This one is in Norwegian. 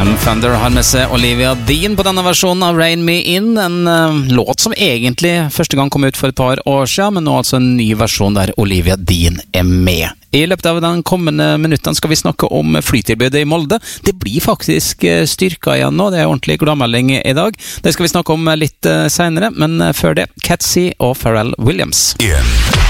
Thunder har med seg Olivia Dean på denne versjonen av Rain Me In, en låt som egentlig første gang kom ut for et par år siden, men nå altså en ny versjon der Olivia Dean er med. I løpet av den kommende minuttene skal vi snakke om flytilbudet i Molde. Det blir faktisk styrka igjen nå, det er ordentlig gladmelding i dag. Det skal vi snakke om litt senere, men før det, Catsy og Pharrell Williams.